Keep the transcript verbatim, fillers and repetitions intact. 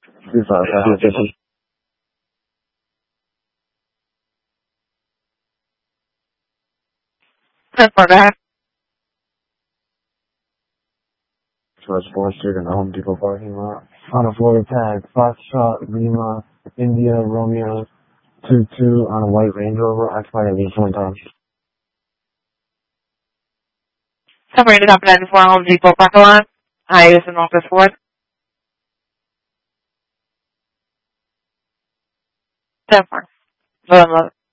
Two five five fifty. ten four, go ahead. West fourth Street in the Home Depot parking lot. On a Florida tag, Foxtrot, Lima, India, Romeo, two two on a white Range Rover, occupied at least one time. Separated up ninety-four Home Depot parking lot. I use an office for it. ten four.